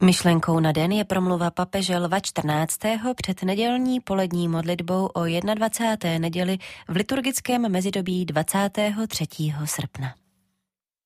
Myšlenkou na den je promluva papeže Lva XIV. Před nedělní polední modlitbou o 21. neděli v liturgickém mezidobí 23. srpna.